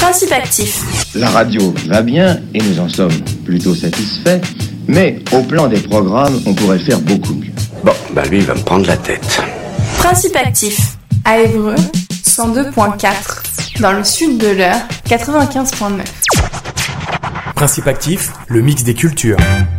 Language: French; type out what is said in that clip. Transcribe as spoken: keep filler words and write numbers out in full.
Principe actif. La radio va bien et nous en sommes plutôt satisfaits, mais au plan des programmes, on pourrait faire beaucoup mieux. Bon, bah lui, il va me prendre la tête. Principe actif. À Évreux, cent deux virgule quatre. Dans le sud de l'Eure, quatre-vingt-quinze virgule neuf. Principe actif, le mix des cultures.